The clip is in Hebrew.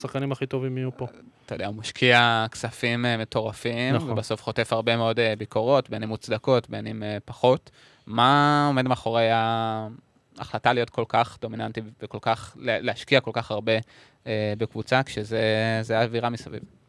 השחקנים הכי טובים יהיו פה. אתה יודע, הוא משקיע כספים מטורפים, נכון. ובסוף חוטף הרבה מאוד ביקורות, בין אם מוצדקות, בין אם פחות. מה עומד מאחורי ההחלטה להיות כל כך דומיננטי, וכל כך, להשקיע כל כך הרבה בקבוצה, כשזה האווירה מסביב?